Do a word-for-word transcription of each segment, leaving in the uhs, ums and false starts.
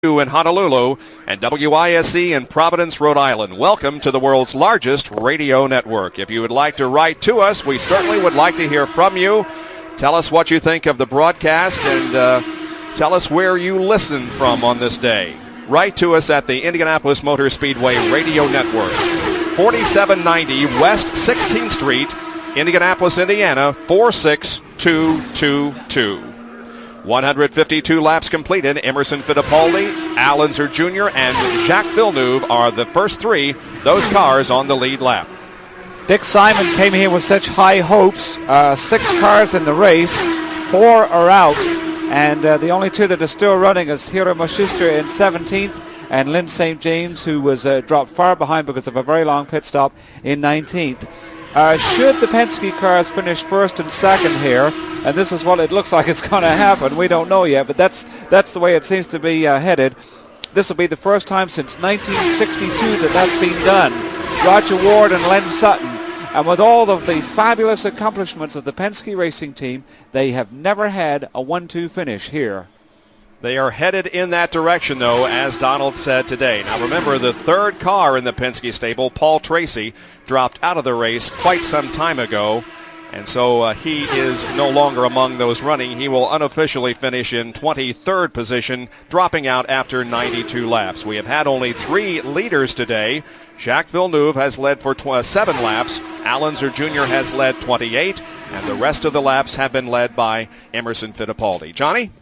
in Honolulu and W I S E in Providence, Rhode Island. Welcome to the world's largest radio network. If you would like to write to us, we certainly would like to hear from you. Tell us what you think of the broadcast and uh, tell us where you listen from on this day. Write to us at the Indianapolis Motor Speedway Radio Network, forty-seven ninety West sixteenth Street, Indianapolis, Indiana, four six two two two. one hundred fifty-two laps completed. Emerson Fittipaldi, Al Unser Junior, and Jacques Villeneuve are the first three, those cars on the lead lap. Dick Simon came here with such high hopes. Uh, six cars in the race, four are out, and uh, the only two that are still running is Hiro Moschister in seventeenth and Lynn Saint James, who was uh, dropped far behind because of a very long pit stop, in nineteenth. Uh, should the Penske cars finish first and second here, and this is what it looks like it's going to happen, we don't know yet, but that's that's the way it seems to be uh, headed. This will be the first time since nineteen sixty-two that that's been done. Roger Ward and Len Sutton, and with all of the fabulous accomplishments of the Penske racing team, they have never had a one two finish here. They are headed in that direction, though, as Donald said today. Now, remember, the third car in the Penske stable, Paul Tracy, dropped out of the race quite some time ago, and so uh, he is no longer among those running. He will unofficially finish in twenty-third position, dropping out after ninety-two laps. We have had only three leaders today. Jacques Villeneuve has led for tw- seven laps. Al Unser Junior has led twenty-eight, and the rest of the laps have been led by Emerson Fittipaldi. Johnny?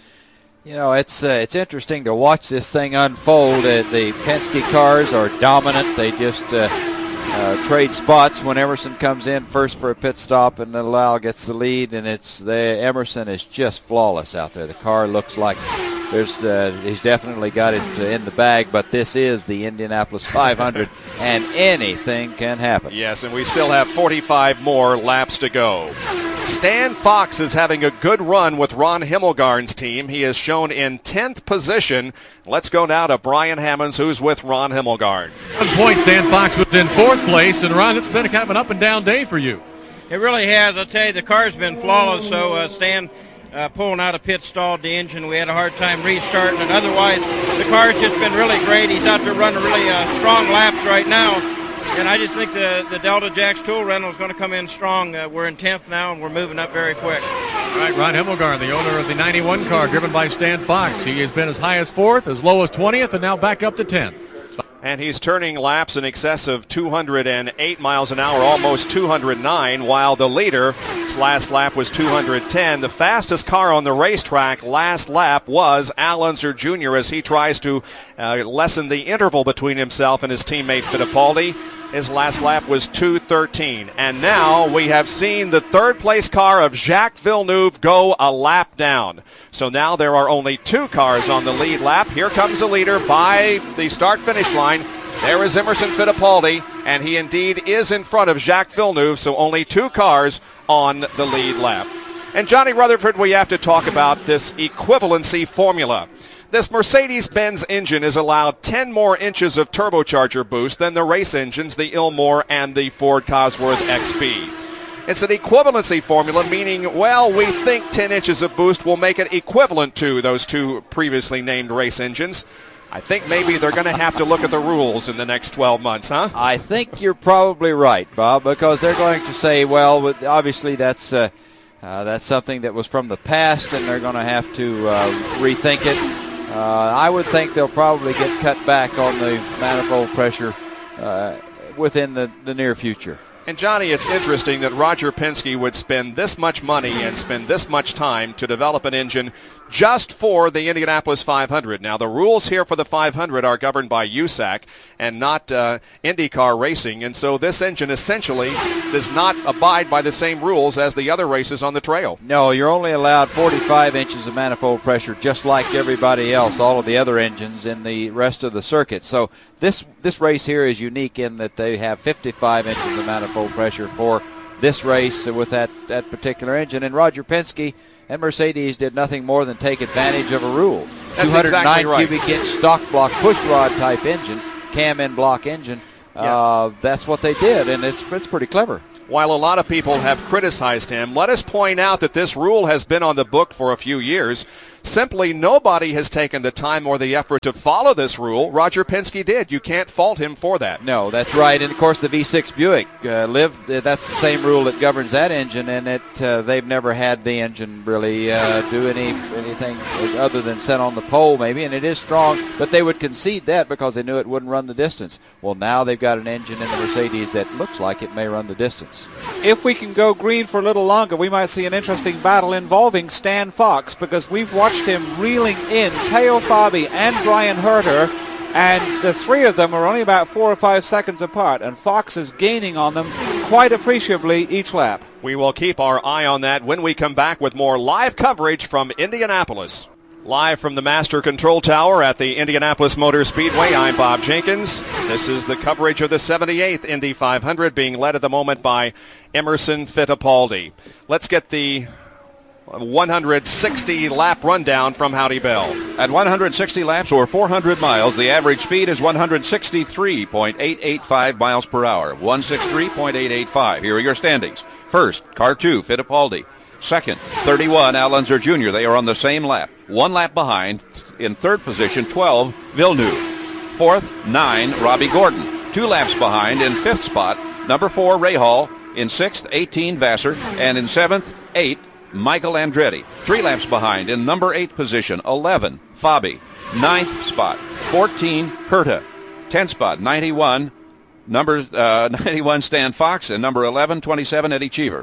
You know, it's uh, it's interesting to watch this thing unfold. Uh, the Penske cars are dominant. They just uh, uh, trade spots when Emerson comes in first for a pit stop, and little Al gets the lead. And it's the Emerson is just flawless out there. The car looks like there's uh, he's definitely got it uh, in the bag. But this is the Indianapolis five hundred, and anything can happen. Yes, and we still have forty-five more laps to go. Stan Fox is having a good run with Ron Himmelgarn's team. He is shown in tenth position. Let's go now to Brian Hammonds, who's with Ron Himmelgarn. One point, Stan Fox was in fourth place, and Ron, it's been a kind of an up-and-down day for you. It really has. I'll tell you, the car's been flawless, so uh, Stan uh, pulling out a pit stalled the engine. We had a hard time restarting, and otherwise the car's just been really great. He's out there running really uh, strong laps right now. And I just think the, the Delta Jacks tool rental is going to come in strong. Uh, we're in tenth now, and we're moving up very quick. All right, Ron Himmelgarn, the owner of the ninety-one car driven by Stan Fox. He has been as high as fourth, as low as twentieth, and now back up to tenth. And he's turning laps in excess of two hundred eight miles an hour, almost two hundred nine, while the leader, his last lap was two hundred ten. The fastest car on the racetrack last lap was Al Unser Junior as he tries to uh, lessen the interval between himself and his teammate Fittipaldi. His last lap was two thirteen. And now we have seen the third-place car of Jacques Villeneuve go a lap down. So now there are only two cars on the lead lap. Here comes the leader by the start-finish line. There is Emerson Fittipaldi, and he indeed is in front of Jacques Villeneuve, so only two cars on the lead lap. And Johnny Rutherford, we have to talk about this equivalency formula. This Mercedes-Benz engine is allowed ten more inches of turbocharger boost than the race engines, the Ilmor and the Ford Cosworth X B. It's an equivalency formula, meaning, well, we think ten inches of boost will make it equivalent to those two previously named race engines. I think maybe they're going to have to look at the rules in the next twelve months, huh? I think you're probably right, Bob, because they're going to say, well, obviously that's uh, uh, that's something that was from the past, and they're going to have to uh, rethink it. Uh, I would think they'll probably get cut back on the manifold pressure uh, within the, the near future. And, Johnny, it's interesting that Roger Penske would spend this much money and spend this much time to develop an engine just for the Indianapolis five hundred. Now, the rules here for the five hundred are governed by U S A C and not uh, IndyCar racing, and so this engine essentially does not abide by the same rules as the other races on the trail. No, you're only allowed forty-five inches of manifold pressure, just like everybody else, all of the other engines in the rest of the circuit. So this this race here is unique in that they have fifty-five inches of manifold pressure for this race with that, that particular engine. And Roger Penske and Mercedes did nothing more than take advantage of a rule. That's two hundred nine exactly right. cubic inch stock block pushrod type engine, cam end block engine. Yeah. Uh, that's what they did, and it's it's pretty clever. While a lot of people have criticized him, let us point out that this rule has been on the book for a few years. Simply nobody has taken the time or the effort to follow this rule. Roger Penske did. You can't fault him for that. No, that's right. And, of course, the V six Buick, uh, Liv, that's the same rule that governs that engine, and it uh, they've never had the engine really uh, do any anything other than sit on the pole maybe, and it is strong, but they would concede that because they knew it wouldn't run the distance. Well, now they've got an engine in the Mercedes that looks like it may run the distance. If we can go green for a little longer, we might see an interesting battle involving Stan Fox, because we've watched him reeling in Teo Fabi and Brian Herter, and the three of them are only about four or five seconds apart, and Fox is gaining on them quite appreciably each lap. We will keep our eye on that when we come back with more live coverage from Indianapolis. Live from the Master Control Tower at the Indianapolis Motor Speedway, I'm Bob Jenkins. This is the coverage of the seventy-eighth Indy five hundred, being led at the moment by Emerson Fittipaldi. Let's get the one hundred sixty lap rundown from Howdy Bell. At one hundred sixty laps or four hundred miles, the average speed is one hundred sixty-three point eight eight five miles per hour. one sixty-three point eight eight five. Here are your standings. First, car two, Fittipaldi. Second, thirty-one, Al Unser Junior They are on the same lap. One lap behind. In third position, twelve, Villeneuve. Fourth, nine, Robbie Gordon. Two laps behind. In fifth spot, number four, Rahal. In sixth, eighteen, Vassar. And in seventh, eight, Michael Andretti. Three laps behind. In number eight position, eleven, Fabi. Ninth spot, fourteen, Herta. Tenth spot, ninety-one, number uh, ninety-one, Stan Fox. And number eleven, twenty-seven, Eddie Cheever.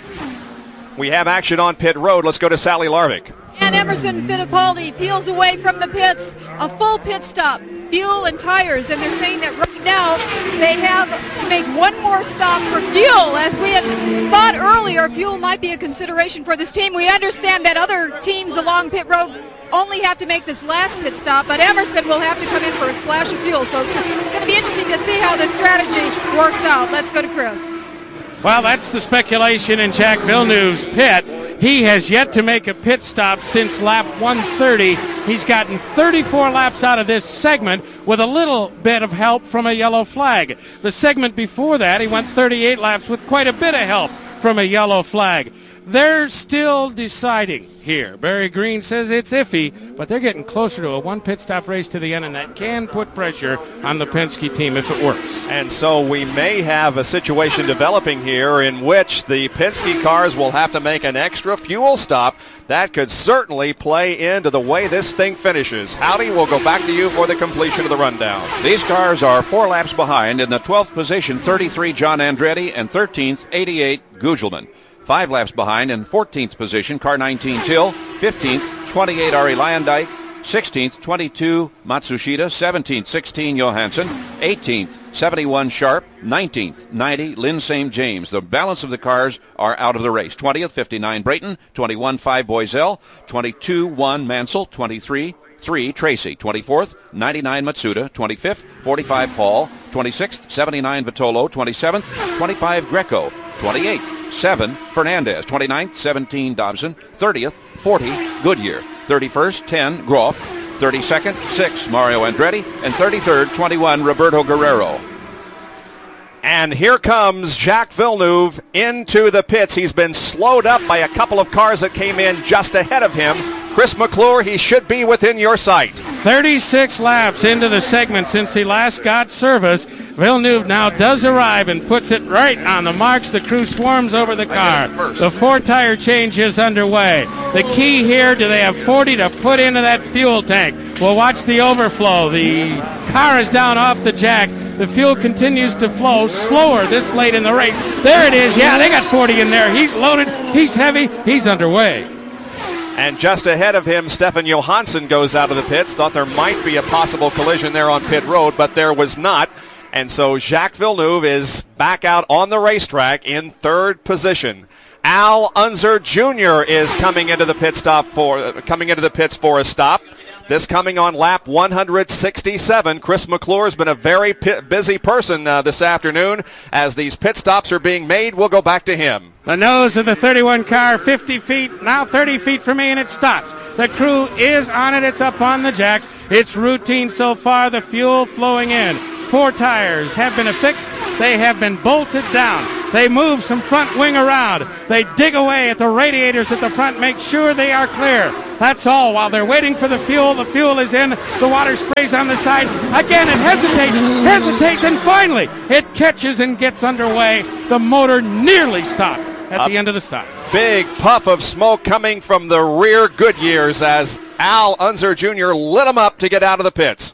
We have action on pit road. Let's go to Sally Larvick. And Emerson Fittipaldi peels away from the pits, a full pit stop, fuel and tires, and they're saying that right now they have to make one more stop for fuel. As we had thought earlier, fuel might be a consideration for this team. We understand that other teams along pit road only have to make this last pit stop, but Emerson will have to come in for a splash of fuel. So it's going to be interesting to see how this strategy works out. Let's go to Chris. Well, that's the speculation in Jack Villeneuve's pit. He has yet to make a pit stop since lap one thirty. He's gotten thirty-four laps out of this segment with a little bit of help from a yellow flag. The segment before that, he went thirty-eight laps with quite a bit of help from a yellow flag. They're still deciding here. Barry Green says it's iffy, but they're getting closer to a one pit stop race to the end, and that can put pressure on the Penske team if it works. And so we may have a situation developing here in which the Penske cars will have to make an extra fuel stop. That could certainly play into the way this thing finishes. Howdy, we'll go back to you for the completion of the rundown. These cars are four laps behind. In the twelfth position, thirty-three, John Andretti, and thirteenth, eighty-eight, Gugelman. Five laps behind. In fourteenth position, car nineteen, Till. fifteenth, twenty-eight, Ari Leyendyk. sixteenth, twenty-two, Matsushita. seventeenth, sixteen, Johansson. eighteenth, seventy-one, Sharp. nineteenth, ninety, Lynn Saint James. The balance of the cars are out of the race. twentieth, fifty-nine, Brayton. twenty-one, five, Boisel. twenty-two, one, Mansell. twenty-three, three, Tracy. twenty-fourth, ninety-nine, Matsuda. twenty-fifth, forty-five, Paul. twenty-sixth, seventy-nine, Vitolo. twenty-seventh, twenty-five, Greco. twenty-eighth, seven, Fernandez. twenty-ninth, seventeen, Dobson. thirtieth, forty, Goodyear. thirty-first, ten, Groff. thirty-second, six, Mario Andretti. And thirty-third, twenty-one, Roberto Guerrero. And here comes Jacques Villeneuve into the pits. He's been slowed up by a couple of cars that came in just ahead of him. Chris McClure, he should be within your sight. thirty-six laps into the segment since he last got service. Villeneuve now does arrive and puts it right on the marks. The crew swarms over the car. The four-tire change is underway. The key here, do they have forty to put into that fuel tank? We'll watch the overflow. The car is down off the jacks. The fuel continues to flow slower this late in the race. There it is. Yeah, they got forty in there. He's loaded. He's heavy. He's underway. And just ahead of him, Stefan Johansson goes out of the pits. Thought there might be a possible collision there on pit road, but there was not. And so Jacques Villeneuve is back out on the racetrack in third position. Al Unser Junior is coming into the pit stop for uh, coming into the pits for a stop. This coming on lap one hundred sixty-seven. Chris McClure has been a very pit busy person uh, this afternoon. As these pit stops are being made, we'll go back to him. The nose of the thirty-one car, fifty feet, now thirty feet from me, and it stops. The crew is on it. It's up on the jacks. It's routine so far, the fuel flowing in. Four tires have been affixed. They have been bolted down. They move some front wing around. They dig away at the radiators at the front, make sure they are clear. That's all. While they're waiting for the fuel, the fuel is in. The water sprays on the side. Again, it hesitates, hesitates, and finally it catches and gets underway. The motor nearly stopped at Up. the end of the stop. Big puff of smoke coming from the rear Goodyears as Al Unser Junior lit them up to get out of the pits.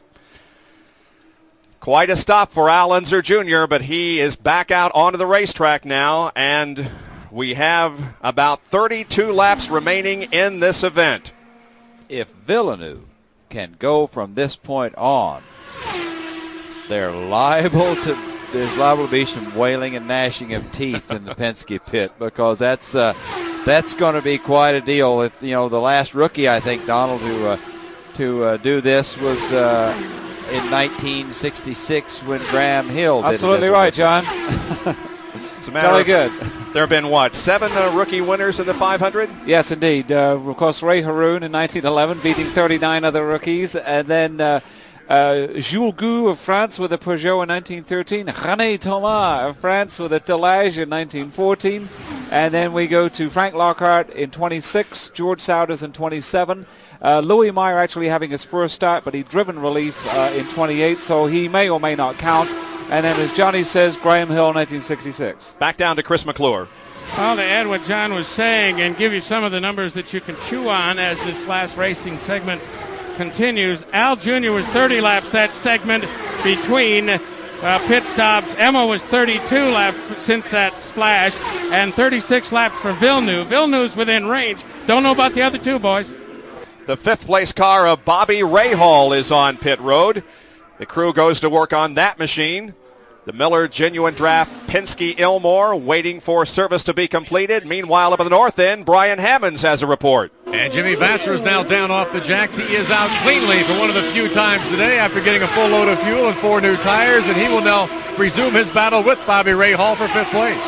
Quite a stop for Al Unser Junior, but he is back out onto the racetrack now, and we have about thirty-two laps remaining in this event. If Villeneuve can go from this point on, they're liable to there's liable to be some wailing and gnashing of teeth in the Penske pit, because that's uh, that's going to be quite a deal. If you know, the last rookie, I think, Donald, to uh, to uh, do this was uh, in nineteen sixty-six when Graham Hill did Absolutely it. right, John. It's a matter Very of, good. There have been, what, seven uh, rookie winners in the five hundred? Yes, indeed. Uh, of course, Ray Haroun in nineteen eleven, beating thirty-nine other rookies. And then uh, uh, Jules Gou of France with a Peugeot in nineteen thirteen. René Thomas of France with a Delage in nineteen fourteen. And then we go to Frank Lockhart in twenty-six, George Souders in twenty-seven. Uh, Louis Meyer actually having his first start, but he driven relief uh, in twenty-eight, so he may or may not count. And then, as Johnny says, Graham Hill, nineteen sixty-six. Back down to Chris McClure. Well, to add what John was saying and give you some of the numbers that you can chew on as this last racing segment continues, Al Junior was thirty laps that segment between uh, pit stops. Emma was thirty-two laps since that splash, and thirty-six laps for Villeneuve. Villeneuve's within range. Don't know about the other two, boys. The fifth place car of Bobby Rahal is on pit road. The crew goes to work on that machine. The Miller Genuine Draft Penske Ilmore waiting for service to be completed. Meanwhile, up at the north end, Brian Hammonds has a report. And Jimmy Vasser is now down off the jacks. He is out cleanly for one of the few times today after getting a full load of fuel and four new tires, and he will now resume his battle with Bobby Rahal for fifth place.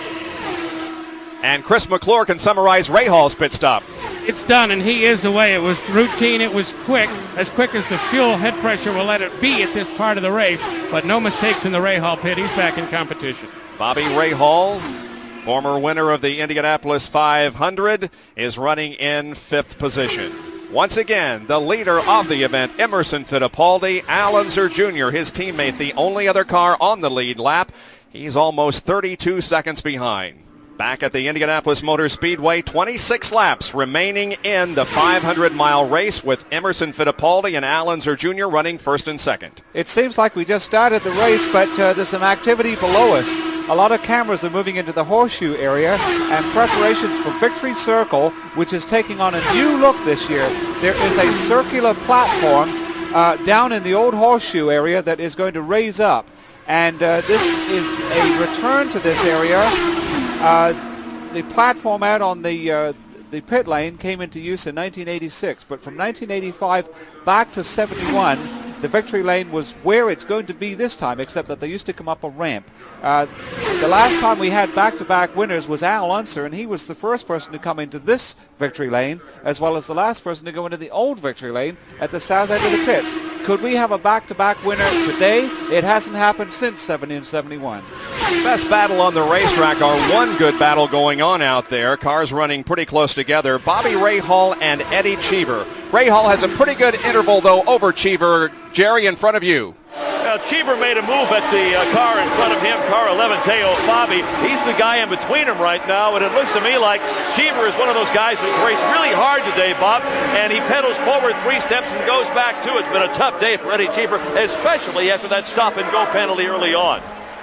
And Chris McClure can summarize Rahal's pit stop. It's done, and he is away. It was routine. It was quick, as quick as the fuel head pressure will let it be at this part of the race, but no mistakes in the Rahal pit. He's back in competition. Bobby Rahal, former winner of the Indianapolis five hundred, is running in fifth position. Once again, the leader of the event, Emerson Fittipaldi, Al Unser Junior, his teammate, the only other car on the lead lap. He's almost thirty-two seconds behind. Back at the Indianapolis Motor Speedway, twenty-six laps remaining in the five hundred mile race with Emerson Fittipaldi and Al Unser Junior running first and second. It seems like we just started the race, but uh, there's some activity below us. A lot of cameras are moving into the horseshoe area, and preparations for Victory Circle, which is taking on a new look this year. There is a circular platform uh, down in the old horseshoe area that is going to raise up, and uh, this is a return to this area. Uh, the platform out on the uh, the pit lane came into use in nineteen eighty-six, but from nineteen eighty-five back to seventy-one, the Victory Lane was where it's going to be this time, except that they used to come up a ramp. Uh, the last time we had back-to-back winners was Al Unser, and he was the first person to come into this Victory Lane, as well as the last person to go into the old Victory Lane at the south end of the pits. Could we have a back-to-back winner today? It hasn't happened since seventy and seventy-one. Best battle on the racetrack, or one good battle going on out there. Cars running pretty close together. Bobby Rahal and Eddie Cheever. Rahal has a pretty good interval, though, over Cheever. Jerry, in front of you. Now, Cheever made a move at the uh, car in front of him, car eleven, Teo Bobby. He's the guy in between them right now, and it looks to me like Cheever is one of those guys who's raced really hard today, Bob, and he pedals forward three steps and goes back two. It's been a tough day for Eddie Cheever, especially after that stop-and-go penalty early on.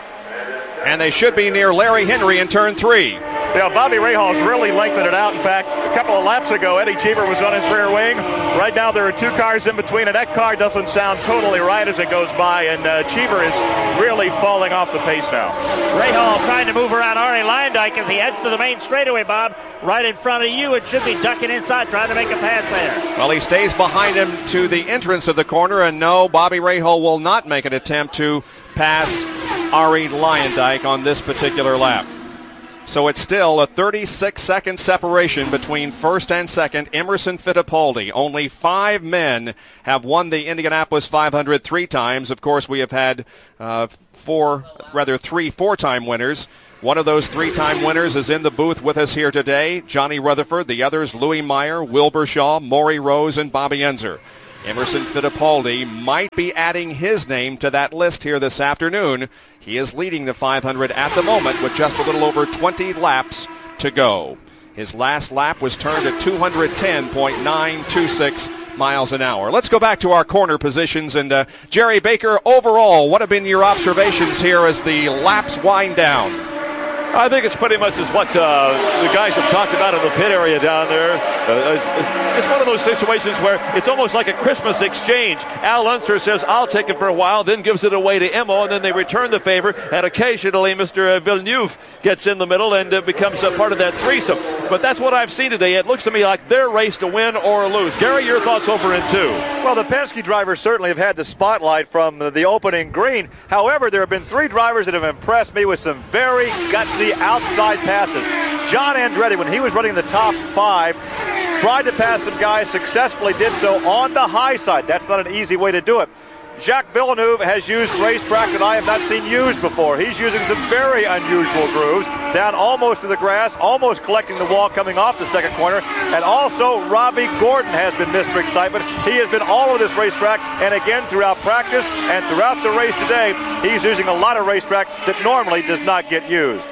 And they should be near Larry Henry in turn three. Yeah, Bobby Rahal's really lengthened it out. In fact, a couple of laps ago, Eddie Cheever was on his rear wing. Right now, there are two cars in between, and that car doesn't sound totally right as it goes by, and uh, Cheever is really falling off the pace now. Rahal trying to move around Arnie Leindyke as he heads to the main straightaway, Bob. Right in front of you, it should be ducking inside, trying to make a pass there. Well, he stays behind him to the entrance of the corner, and no, Bobby Rahal will not make an attempt to pass Ari Leindyke on this particular lap. So it's still a thirty-six second separation between first and second. Emerson Fittipaldi. Only five men have won the Indianapolis five hundred three times. Of course, we have had uh, four, rather three four-time winners. One of those three-time winners is in the booth with us here today, Johnny Rutherford. The others, Louis Meyer, Wilbur Shaw, Maury Rose, and Bobby Enzer. Emerson Fittipaldi might be adding his name to that list here this afternoon. He is leading the five hundred at the moment with just a little over twenty laps to go. His last lap was turned at two ten point nine two six miles an hour. Let's go back to our corner positions. And uh, Jerry Baker, overall, what have been your observations here as the laps wind down? I think it's pretty much as what uh, the guys have talked about in the pit area down there. Uh, it's, it's just one of those situations where it's almost like a Christmas exchange. Al Unser says, I'll take it for a while, then gives it away to Emo, and then they return the favor, and occasionally Mister Villeneuve gets in the middle and uh, becomes a part of that threesome. But that's what I've seen today. It looks to me like their race to win or lose. Gary, your thoughts over in two? Well, the Penske drivers certainly have had the spotlight from the opening green. However, there have been three drivers that have impressed me with some very gutsy outside passes. John Andretti, when he was running the top five, tried to pass some guys, successfully did so on the high side. That's not an easy way to do it. Jacques Villeneuve has used racetrack that I have not seen used before. He's using some very unusual grooves, down almost to the grass, almost collecting the wall coming off the second corner. And also, Robbie Gordon has been Mister Excitement. He has been all over this racetrack, and again, throughout practice and throughout the race today, he's using a lot of racetrack that normally does not get used.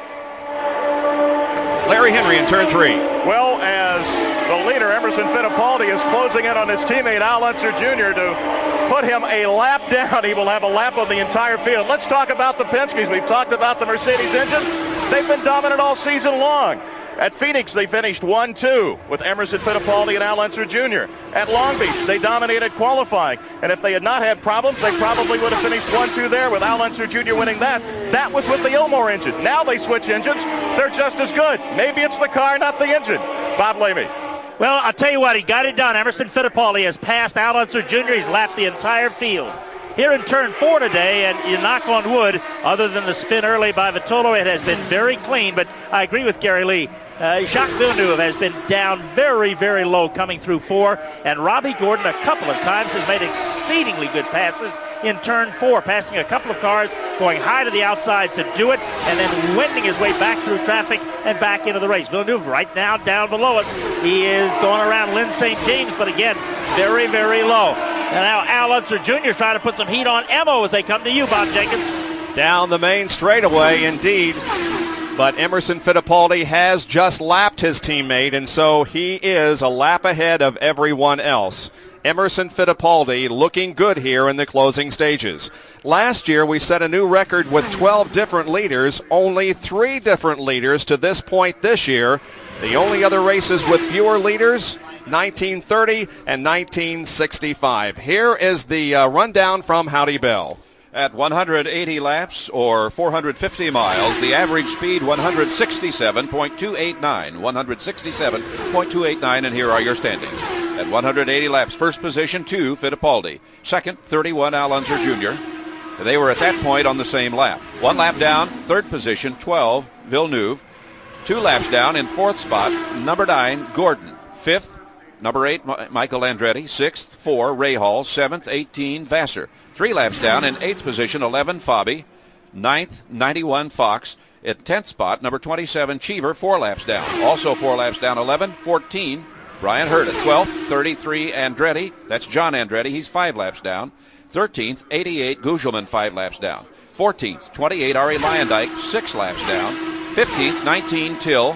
Larry Henry in turn three. Well, as the leader, Emerson Fittipaldi, is closing in on his teammate Al Unser Junior to put him a lap down. He will have a lap on the entire field. Let's talk about the Penske's. We've talked about the Mercedes engine. They've been dominant all season long. At Phoenix, they finished one two with Emerson Fittipaldi and Al Unser Junior At Long Beach, they dominated qualifying. And if they had not had problems, they probably would have finished one two there with Al Unser Junior winning that. That was with the Ilmor engine. Now they switch engines. They're just as good. Maybe it's the car, not the engine. Bob Lamy. Well, I'll tell you what, he got it done. Emerson Fittipaldi has passed Al Unser Junior He's lapped the entire field. Here in turn four today, and you knock on wood, other than the spin early by Vitolo, it has been very clean, but I agree with Gary Lee. Uh, Jacques Villeneuve has been down very, very low coming through four, and Robbie Gordon a couple of times has made exceedingly good passes in turn four, passing a couple of cars, going high to the outside to do it, and then wending his way back through traffic and back into the race. Villeneuve right now down below us. He is going around Lynn Saint James, but again, very, very low. And now Al Unser Junior is trying to put some heat on Emo as they come to you, Bob Jenkins. Down the main straightaway, indeed. But Emerson Fittipaldi has just lapped his teammate, and so he is a lap ahead of everyone else. Emerson Fittipaldi looking good here in the closing stages. Last year, we set a new record with twelve different leaders, only three different leaders to this point this year. The only other races with fewer leaders, nineteen thirty and nineteen sixty-five. Here is the uh, rundown from Howdy Bell. At one hundred eighty laps or four hundred fifty miles, the average speed one hundred sixty-seven point two eight nine. one hundred sixty-seven point two eight nine, and here are your standings. At one hundred eighty laps, first position, two, Fittipaldi. Second, thirty-one, Al Unser Junior They were at that point on the same lap. One lap down, third position, twelve, Villeneuve. Two laps down in fourth spot, number nine, Gordon. Fifth, number eight, Michael Andretti. Sixth, four, Rahal. Seventh, eighteen, Vassar. Three laps down in eighth position, eleven, Fabi. Ninth, ninety-one, Fox. At tenth spot, number twenty-seven, Cheever, four laps down. Also four laps down, eleven, fourteen, Brian Hurd. At twelfth, thirty-three, Andretti. That's John Andretti. He's five laps down. thirteenth, eighty-eight, Gugelman, five laps down. fourteenth, twenty-eight, Ari Luyendyk, six laps down. fifteenth, nineteen, Till.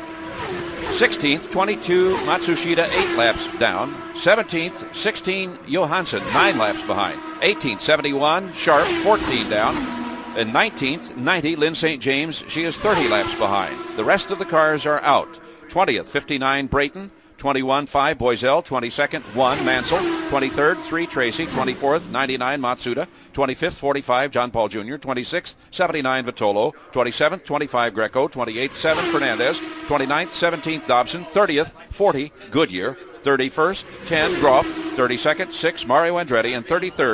sixteenth, twenty-two, Matsushita, eight laps down. seventeenth, sixteen, Johansson, nine laps behind. eighteenth, seventy-one, Sharp, fourteen down. And nineteenth, ninety, Lynn Saint James, she is thirty laps behind. The rest of the cars are out. twentieth, fifty-nine, Brayton. twenty-one, five, Boisel. twenty-second, one, Mansell. twenty-third, three, Tracy. twenty-fourth, ninety-nine, Matsuda. twenty-fifth, forty-five, John Paul Junior twenty-sixth, seventy-nine, Vitolo. twenty-seventh, twenty-five, Greco. twenty-eighth, seven, Fernandez. twenty-ninth, seventeenth, Dobson. thirtieth, forty, Goodyear. thirty-first, ten, Groff. thirty-second, six, Mario Andretti. And thirty-third,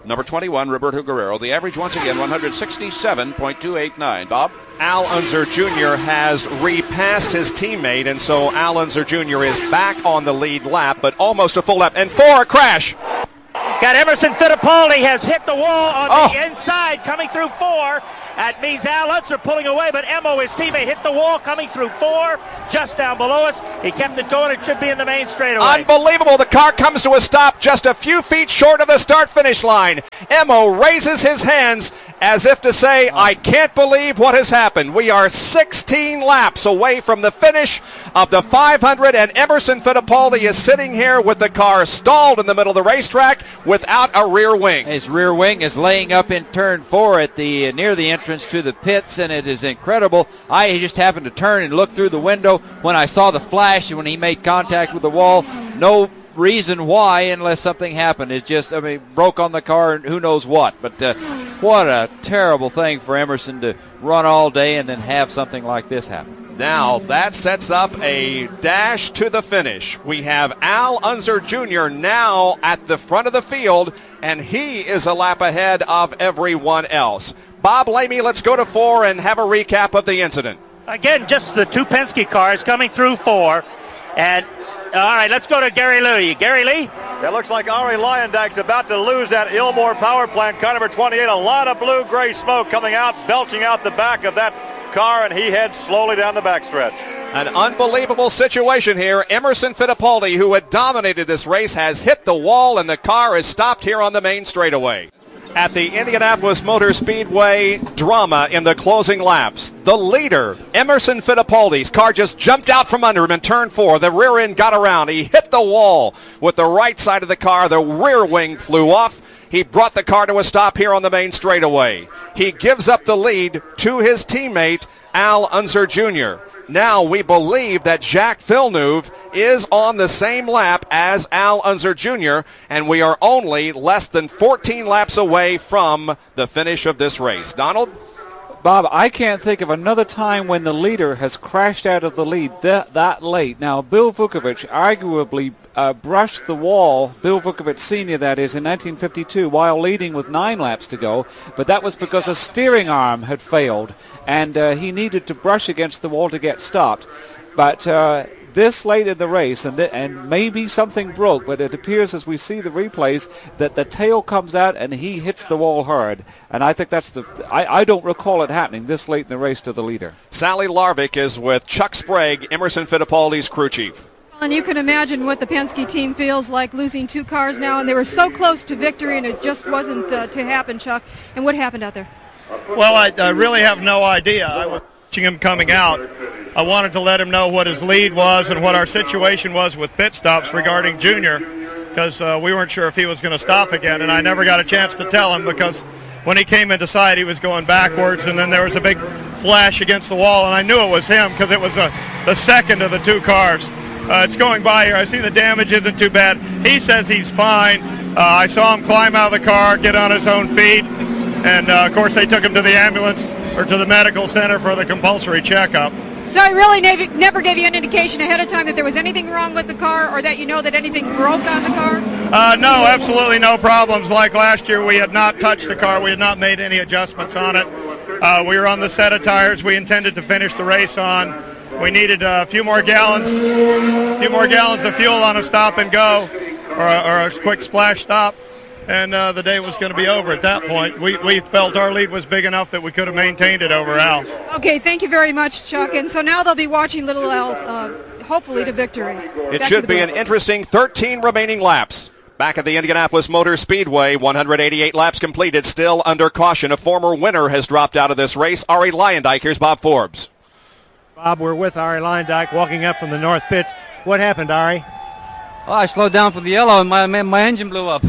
Number twenty-one, Roberto Guerrero. The average, once again, one sixty-seven point two eight nine. Bob? Al Unser Junior has repassed his teammate, and so Al Unser Junior is back on the lead lap, but almost a full lap. And four, a crash. Got Emerson Fittipaldi has hit the wall on Oh. the inside, coming through four. That means Al Unser pulling away, but Emo, his teammate, hit the wall coming through four, just down below us. He kept it going. It should be in the main straightaway. Unbelievable. The car comes to a stop just a few feet short of the start-finish line. Emo raises his hands as if to say, I can't believe what has happened. We are sixteen laps away from the finish of the five hundred, and Emerson Fittipaldi is sitting here with the car stalled in the middle of the racetrack without a rear wing. His rear wing is laying up in turn four at the near the entrance to the pits, and it is incredible. I just happened to turn and look through the window when I saw the flash and when he made contact with the wall. No reason why unless something happened. It just, I mean, broke on the car and who knows what. But uh, what a terrible thing for Emerson to run all day and then have something like this happen. Now that sets up a dash to the finish. We have Al Unser Junior now at the front of the field, and he is a lap ahead of everyone else. Bob Lamy, let's go to four and have a recap of the incident. Again, just the two Penske cars coming through four. And, all right, let's go to Gary Lee. Gary Lee? It looks like Ari Leyendijk's about to lose that Ilmore power plant, car number twenty-eight. A lot of blue-gray smoke coming out, belching out the back of that car, and he heads slowly down the backstretch. An unbelievable situation here. Emerson Fittipaldi, who had dominated this race, has hit the wall, and the car is stopped here on the main straightaway. At the Indianapolis Motor Speedway, drama in the closing laps. The leader, Emerson Fittipaldi's car just jumped out from under him in turn four. The rear end got around. He hit the wall with the right side of the car. The rear wing flew off. He brought the car to a stop here on the main straightaway. He gives up the lead to his teammate, Al Unser Junior Now we believe that Jacques Villeneuve is on the same lap as Al Unser Junior, and we are only less than fourteen laps away from the finish of this race. Donald? Bob, I can't think of another time when the leader has crashed out of the lead that, that late. Now, Bill Vukovich arguably uh, brushed the wall, Bill Vukovich Senior that is, in nineteen fifty-two while leading with nine laps to go, but that was because a steering arm had failed, and uh, he needed to brush against the wall to get stopped. But uh, this late in the race, and, th- and maybe something broke, but it appears as we see the replays that the tail comes out and he hits the wall hard. And I think that's the, I, I don't recall it happening this late in the race to the leader. Sally Larbick is with Chuck Sprague, Emerson Fittipaldi's crew chief. And you can imagine what the Penske team feels like losing two cars now, and they were so close to victory, and it just wasn't uh, to happen, Chuck. And what happened out there? Well, I, I really have no idea. I was watching him coming out. I wanted to let him know what his lead was and what our situation was with pit stops regarding Junior, because uh, we weren't sure if he was going to stop again, and I never got a chance to tell him because when he came into sight he was going backwards, and then there was a big flash against the wall, and I knew it was him because it was a, the second of the two cars. Uh, it's going by here. I see the damage isn't too bad. He says he's fine. Uh, I saw him climb out of the car, get on his own feet, and uh, of course they took him to the ambulance or to the medical center for the compulsory checkup. So I really nev- never gave you an indication ahead of time that there was anything wrong with the car, or that you know that anything broke on the car? Uh, no, absolutely no problems. Like last year, we had not touched the car. We had not made any adjustments on it. Uh, we were on the set of tires we intended to finish the race on. We needed a few more gallons, a few more gallons of fuel on a stop and go, or a, or a quick splash stop, and uh, the day was going to be over at that point. We, we felt our lead was big enough that we could have maintained it over Al. Okay, thank you very much, Chuck. And so now they'll be watching Little Al, uh, hopefully to victory. It Back should to be the an interesting thirteen remaining laps. Back at the Indianapolis Motor Speedway, one hundred eighty-eight laps completed, still under caution. A former winner has dropped out of this race, Ari Leyendijk. Here's Bob Forbes. Bob, we're with Ari Leyendijk walking up from the north pits. What happened, Ari? Oh, I slowed down for the yellow and my, my engine blew up.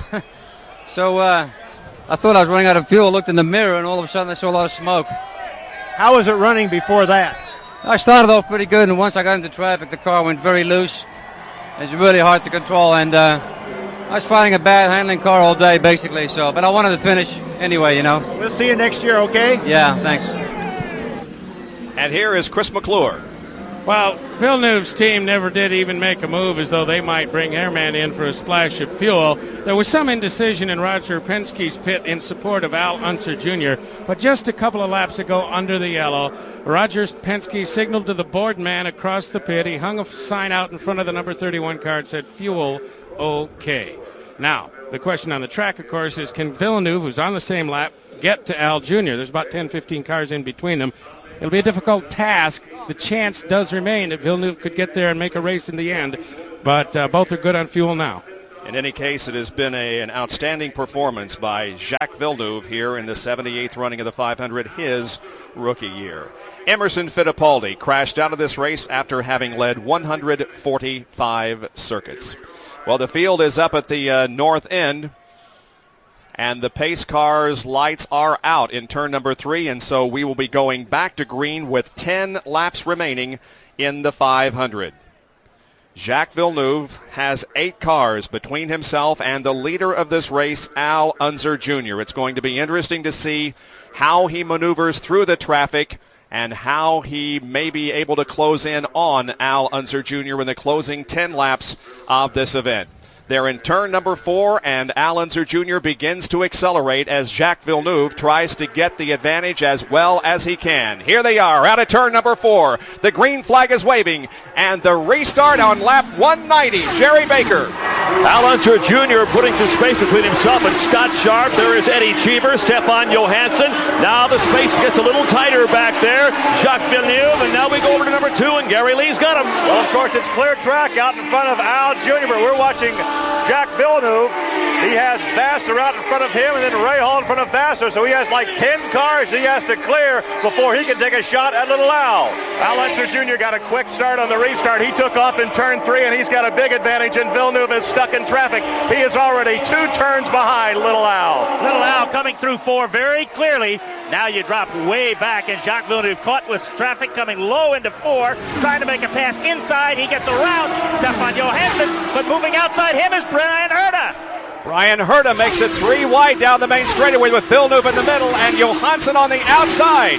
so uh, I thought I was running out of fuel. I looked in the mirror and all of a sudden I saw a lot of smoke. How was it running before that? I started off pretty good, and once I got into traffic, the car went very loose. It's really hard to control, and uh, I was finding a bad handling car all day, basically. So, but I wanted to finish anyway, you know. We'll see you next year, okay? Yeah, thanks. And here is Chris McClure. Well, Villeneuve's team never did even make a move as though they might bring Airman in for a splash of fuel. There was some indecision in Roger Penske's pit in support of Al Unser Junior, but just a couple of laps ago under the yellow, Roger Penske signaled to the board man across the pit. He hung a sign out in front of the number thirty-one car that said, fuel okay. Now, the question on the track, of course, is can Villeneuve, who's on the same lap, get to Al Junior? There's about ten, fifteen cars in between them. It'll be a difficult task. The chance does remain that Villeneuve could get there and make a race in the end, but uh, both are good on fuel now. In any case, it has been a, an outstanding performance by Jacques Villeneuve here in the seventy-eighth running of the five hundred, his rookie year. Emerson Fittipaldi crashed out of this race after having led one hundred forty-five circuits. Well, the field is up at the uh, north end, and the pace car's lights are out in turn number three, and so we will be going back to green with ten laps remaining in the five hundred. Jacques Villeneuve has eight cars between himself and the leader of this race, Al Unser Junior It's going to be interesting to see how he maneuvers through the traffic and how he may be able to close in on Al Unser Junior in the closing ten laps of this event. They're in turn number four, and Al Unser Junior begins to accelerate as Jacques Villeneuve tries to get the advantage as well as he can. Here they are out of turn number four. The green flag is waving, and the restart on lap one ninety. Jerry Baker. Al Unser Junior putting some space between himself and Scott Sharp. There is Eddie Cheever, Stefan Johansson. Now the space gets a little tighter back there. Jacques Villeneuve, and now we go over to number two, and Gary Lee's got him. Well, of course, it's clear track out in front of Al Junior, but we're watching Jacques Villeneuve. He has Vassar out in front of him and then Ray Hall in front of Vassar, so he has like ten cars he has to clear before he can take a shot at Little Al. Al Unser Junior got a quick start on the restart. He took off in turn three, and he's got a big advantage, and Villeneuve is stuck in traffic. He is already two turns behind Little Al. Little Al coming through four very clearly. Now you drop way back, and Jacques Villeneuve caught with traffic coming low into four, trying to make a pass inside. He gets around Stefan Johansson, but moving outside him is Brian Herta. Brian Herta makes it three wide down the main straightaway with Villeneuve in the middle and Johansson on the outside.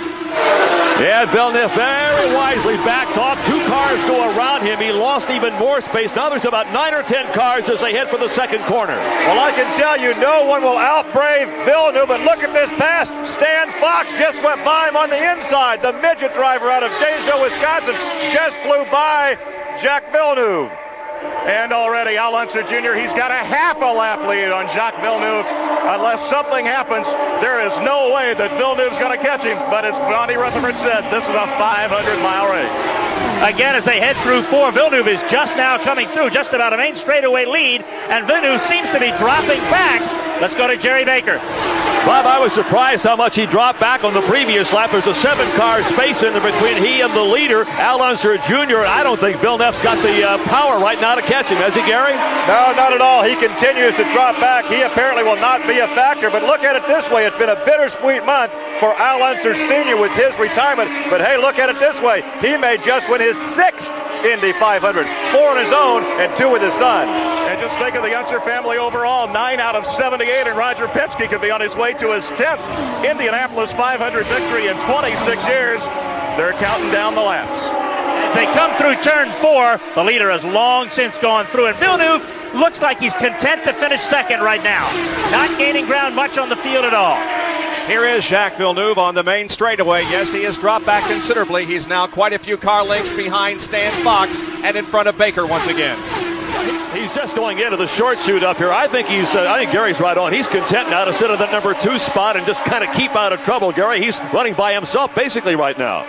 Yeah, Villeneuve very wisely backed off. Two cars go around him. He lost even more space. Now there's about nine or ten cars as they head for the second corner. Well, I can tell you no one will outbrave Villeneuve, but look at this pass. Stan Fox just went by him on the inside. The midget driver out of Janesville, Wisconsin, just flew by Jacques Villeneuve. And already Al Unser Junior, he's got a half a lap lead on Jacques Villeneuve. Unless something happens, there is no way that Villeneuve's going to catch him. But as Bonnie Rutherford said, this is a five hundred mile race. Again, as they head through four, Villeneuve is just now coming through, just about a main straightaway lead, and Villeneuve seems to be dropping back. Let's go to Jerry Baker. Bob, I was surprised how much he dropped back on the previous lap. There's a seven-car space in there between he and the leader, Al Unser Junior I don't think Villeneuve's got the uh, power right now to catch him, has he, Gary? No, not at all. He continues to drop back. He apparently will not be a factor, but look at it this way. It's been a bittersweet month for Al Unser Senior with his retirement, but hey, look at it this way. He may just win his sixth Indy five hundred, four on his own and two with his son. And just think of the Unser family overall, nine out of seventy-eight, and Roger Penske could be on his way to his tenth Indianapolis five hundred victory in twenty-six years. They're counting down the laps. As they come through turn four, the leader has long since gone through, and Villeneuve looks like he's content to finish second right now. Not gaining ground much on the field at all. Here is Jacques Villeneuve on the main straightaway. Yes, he has dropped back considerably. He's now quite a few car lengths behind Stan Fox and in front of Baker once again. He's just going into the short shoot up here. I think he's, uh, I think Gary's right on. He's content now to sit in the number two spot and just kind of keep out of trouble, Gary. He's running by himself basically right now.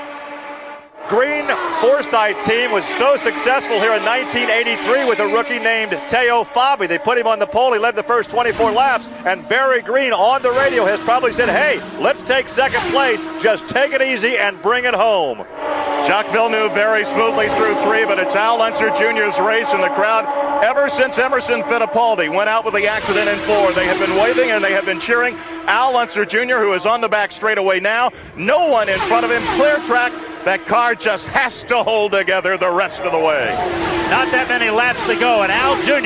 Green Forsythe team was so successful here in nineteen eighty-three with a rookie named Teo Fabi. They put him on the pole. He led the first twenty-four laps, and Barry Green on the radio has probably said, hey, let's take second place. Just take it easy and bring it home. Jacques Villeneuve very smoothly through three, but it's Al Unser Junior's race, and the crowd, ever since Emerson Fittipaldi went out with the accident in four, they have been waving and they have been cheering. Al Unser Junior, who is on the back straightaway now, no one in front of him, clear track. That car just has to hold together the rest of the way. Not that many laps to go, and Al Junior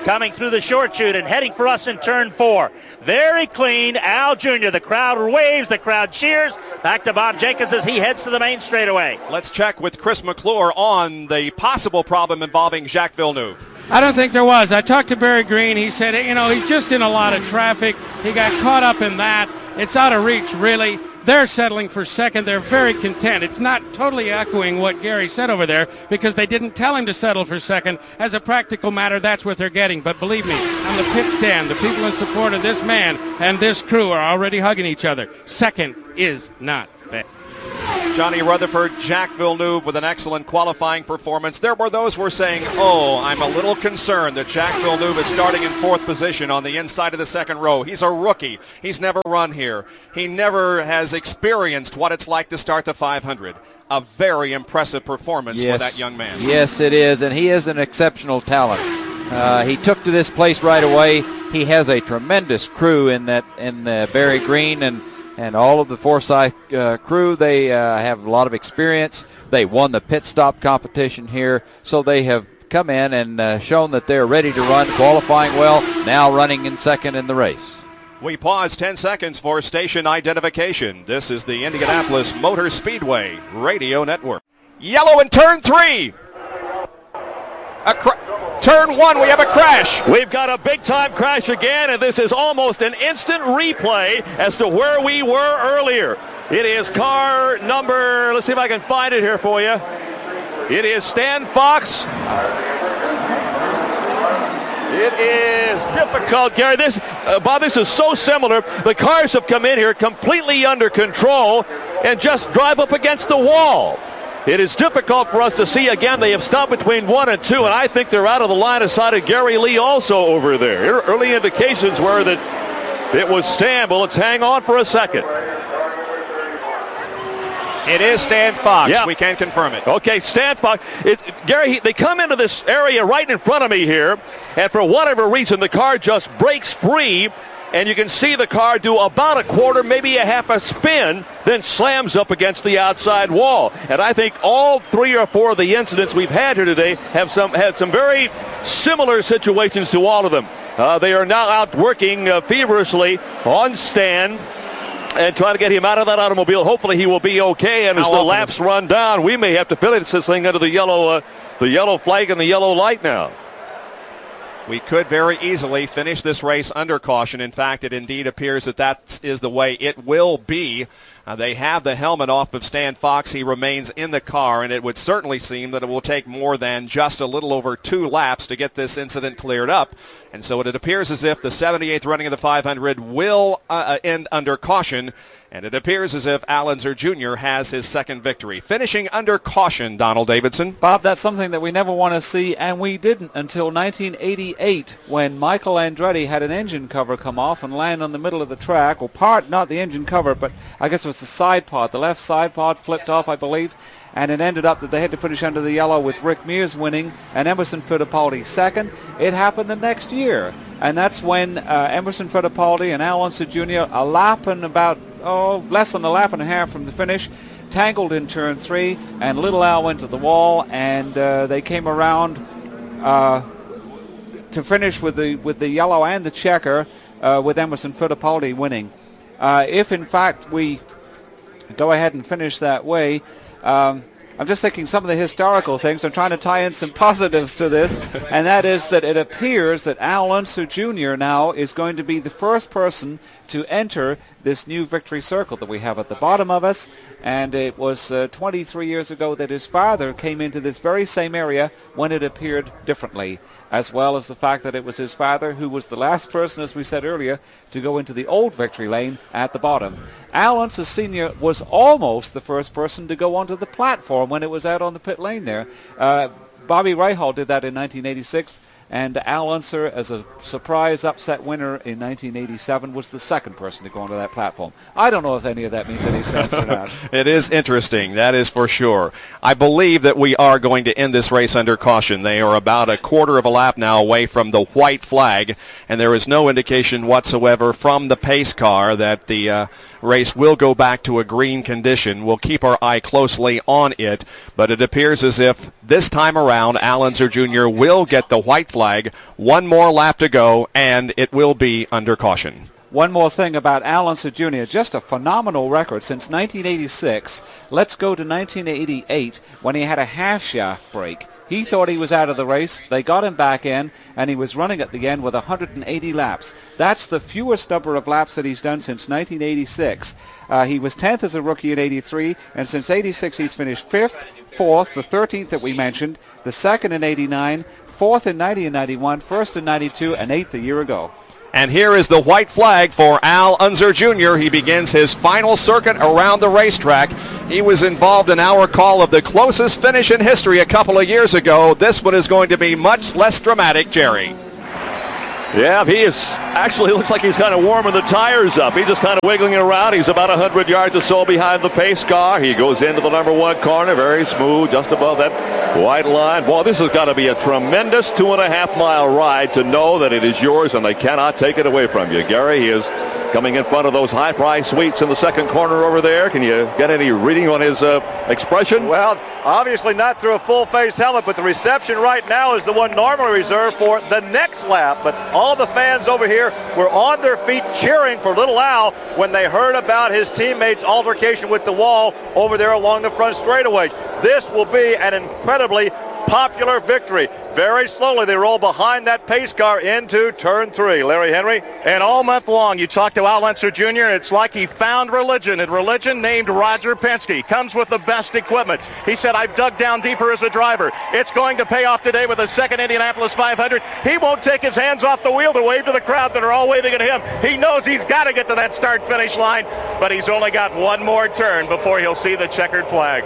coming through the short chute and heading for us in turn four. Very clean, Al Junior The crowd waves, the crowd cheers. Back to Bob Jenkins as he heads to the main straightaway. Let's check with Chris McClure on the possible problem involving Jacques Villeneuve. I don't think there was. I talked to Barry Green. He said, you know, he's just in a lot of traffic. He got caught up in that. It's out of reach, really. They're settling for second. They're very content. It's not totally echoing what Gary said over there because they didn't tell him to settle for second. As a practical matter, that's what they're getting. But believe me, on the pit stand, the people in support of this man and this crew are already hugging each other. Second is not bad. Johnny Rutherford, Jacques Villeneuve with an excellent qualifying performance. There were those who were saying, oh, I'm a little concerned that Jacques Villeneuve is starting in fourth position on the inside of the second row. He's a rookie. He's never run here. He never has experienced what it's like to start the five hundred. A very impressive performance yes. for that young man. Yes, it is, and he is an exceptional talent. Uh, he took to this place right away. He has a tremendous crew in that in uh, Barry Green and And all of the Forsyth uh, crew, they uh, have a lot of experience. They won the pit stop competition here, so they have come in and uh, shown that they're ready to run, qualifying well, now running in second in the race. We pause ten seconds for station identification. This is the Indianapolis Motor Speedway Radio Network. Yellow in turn three. A cra- Turn one, we have a crash. We've got a big-time crash again, and this is almost an instant replay as to where we were earlier. It is car number, let's see if I can find it here for you. It is Stan Fox. It is difficult, Gary. This, uh, Bob, this is so similar. The cars have come in here completely under control and just drive up against the wall. It is difficult for us to see. Again, they have stopped between one and two, and I think they're out of the line of sight of Gary Lee also over there. Early indications were that it was Stan, but let's hang on for a second. It is Stan Fox. Yeah. We can confirm it. Okay, Stan Fox. It's, Gary, they come into this area right in front of me here, and for whatever reason, the car just breaks free, and you can see the car do about a quarter, maybe a half a spin, then slams up against the outside wall. And I think all three or four of the incidents we've had here today have some had some very similar situations to all of them. Uh, they are now out working uh, feverishly on Stan and trying to get him out of that automobile. Hopefully he will be okay. And as the laps run down, we may have to finish this thing under the yellow, uh, the yellow flag and the yellow light now. We could very easily finish this race under caution. In fact, it indeed appears that that is the way it will be. Uh, they have the helmet off of Stan Fox. He remains in the car, and it would certainly seem that it will take more than just a little over two laps to get this incident cleared up. And so it appears as if the seventy-eighth running of the five hundred will uh, end under caution, and it appears as if Al Unser Junior has his second victory. Finishing under caution, Donald Davidson. Bob, that's something that we never want to see, and we didn't until nineteen eighty-eight when Michael Andretti had an engine cover come off and land on the middle of the track. Well, part, not the engine cover, but I guess it was the side pod. The left side pod flipped off, I believe, and it ended up that they had to finish under the yellow with Rick Mears winning and Emerson Fittipaldi second. It happened the next year, and that's when uh, Emerson Fittipaldi and Al Unser Junior, a lap and about, oh, less than a lap and a half from the finish, tangled in turn three, and little Al went to the wall, and uh, they came around uh, to finish with the with the yellow and the checker, uh, with Emerson Fittipaldi winning. Uh, if, in fact, we go ahead and finish that way, um, I'm just thinking some of the historical things. I'm trying to tie in some positives to this, and that is that it appears that Al Unser Junior now is going to be the first person to enter this new victory circle that we have at the bottom of us. And it was uh, twenty-three years ago that his father came into this very same area when it appeared differently, as well as the fact that it was his father who was the last person, as we said earlier, to go into the old victory lane at the bottom. Al Unser Senior was almost the first person to go onto the platform when it was out on the pit lane there. Uh, Bobby Rahal did that in nineteen eighty-six. And Al Unser, as a surprise upset winner in nineteen eighty-seven, was the second person to go onto that platform. I don't know if any of that means any sense or not. It is interesting, that is for sure. I believe that we are going to end this race under caution. They are about a quarter of a lap now away from the white flag, and there is no indication whatsoever from the pace car that the uh, race will go back to a green condition. We'll keep our eye closely on it, but it appears as if this time around Al Unser Junior will get the white flag flag. One more lap to go, and it will be under caution. One more thing about Al Unser Junior Just a phenomenal record since nineteen eighty-six. Let's go to nineteen eighty-eight when he had a half-shaft break. He thought he was out of the race. They got him back in, and he was running at the end with one hundred eighty laps. That's the fewest number of laps that he's done since nineteen eighty-six. Uh, he was tenth as a rookie in eighty-three, and since eighty-six he's finished fifth, fourth, the thirteenth that we mentioned, the second in eighty-nine, fourth in ninety and ninety-one, first in ninety-two, and eighth a year ago. And here is the white flag for Al Unser Junior He begins his final circuit around the racetrack. He was involved in our call of the closest finish in history a couple of years ago. This one is going to be much less dramatic, Jerry. Yeah, he is actually looks like he's kind of warming the tires up. He's just kind of wiggling around. He's about one hundred yards or so behind the pace car. He goes into the number one corner, very smooth, just above that white line. Boy, this has got to be a tremendous two and a half mile ride to know that it is yours and they cannot take it away from you. Gary, he is coming in front of those high price suites in the second corner over there. Can you get any reading on his uh, expression? Well, obviously not through a full face helmet, but the reception right now is the one normally reserved for the next lap. But all the fans over here were on their feet cheering for Little Al when they heard about his teammates' altercation with the wall over there along the front straightaway. This will be an incredibly popular victory. Very slowly they roll behind that pace car into turn three. Larry Henry. And all month long you talk to Al Unser Junior It's like he found religion, and religion named Roger Penske. Comes with the best equipment. He said, I've dug down deeper as a driver. It's going to pay off today with a second Indianapolis five hundred. He won't take his hands off the wheel to wave to the crowd that are all waving at him. He knows he's got to get to that start finish line, but he's only got one more turn before he'll see the checkered flag.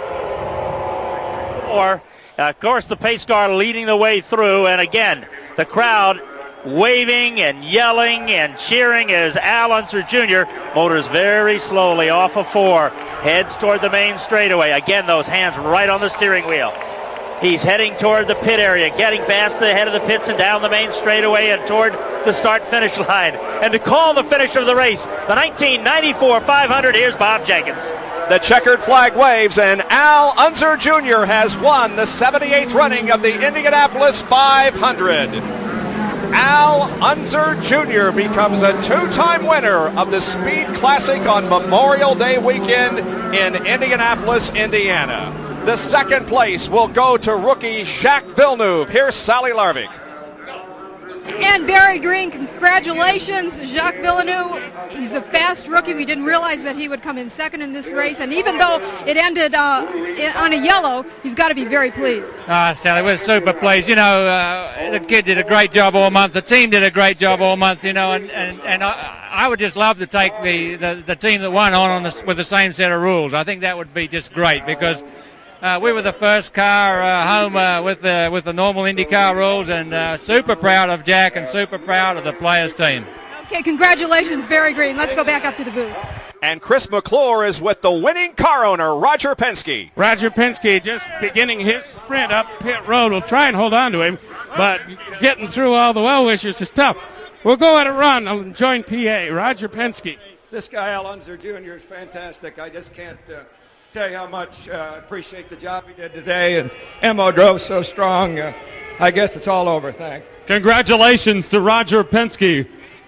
Or Uh, of course, the pace car leading the way through, and again, the crowd waving and yelling and cheering as Al Unser Junior motors very slowly off of four, heads toward the main straightaway. Again, those hands right on the steering wheel. He's heading toward the pit area, getting past the head of the pits and down the main straightaway and toward the start-finish line. And to call the finish of the race, the nineteen ninety-four five hundred, here's Bob Jenkins. The checkered flag waves, and Al Unser Junior has won the seventy-eighth running of the Indianapolis five hundred. Al Unser Junior becomes a two-time winner of the Speed Classic on Memorial Day weekend in Indianapolis, Indiana. The second place will go to rookie Jacques Villeneuve. Here's Sally Larvig. And Barry Green, congratulations, Jacques Villeneuve. He's a fast rookie. We didn't realize that he would come in second in this race. And even though it ended uh, on a yellow, you've got to be very pleased. Ah, Sally, we're super pleased. You know, uh, the kid did a great job all month. The team did a great job all month, you know, and, and, and I, I would just love to take the, the, the team that won on, on the, with the same set of rules. I think that would be just great because Uh, we were the first car uh, home uh, with the with the normal IndyCar rules, and uh, super proud of Jack and super proud of the Players team. Okay, congratulations, Barry Green. Let's go back up to the booth. And Chris McClure is with the winning car owner, Roger Penske. Roger Penske just beginning his sprint up pit road. We'll try and hold on to him, but getting through all the well-wishers is tough. We'll go at a run and join P A. Roger Penske. This guy, Al Unser Junior, is fantastic. I just can't uh, tell you how much I uh, appreciate the job he did today. And Emmo drove so strong. Uh, I guess it's all over. Thanks. Congratulations to Roger Penske.